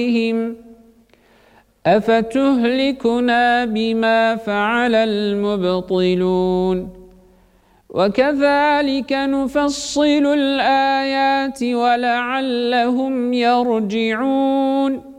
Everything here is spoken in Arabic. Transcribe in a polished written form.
أفتهلكنا بما فعل المبطلون وكذلك نفصل الآيات ولعلهم يرجعون